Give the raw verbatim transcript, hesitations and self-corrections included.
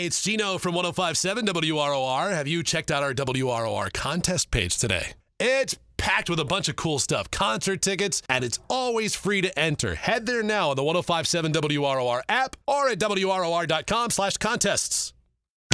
it's Gino from one oh five point seven W R O R. Have you checked out our W R O R contest page today? It's packed with a bunch of cool stuff, concert tickets, and it's always free to enter. Head there now on the one oh five point seven W R O R app or at W R O R dot com slash contests.